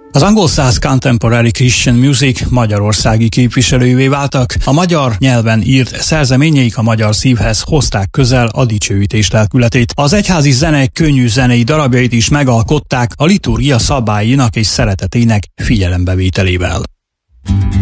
Az angol száz Contemporary Christian Music magyarországi képviselővé váltak, a magyar nyelven írt szerzeményeik a magyar szívhez hozták közel a dicsőítés lelkületét. Az egyházi zene könnyű zenei darabjait is megalkották a liturgia szabályainak és szeretetének figyelembevételével.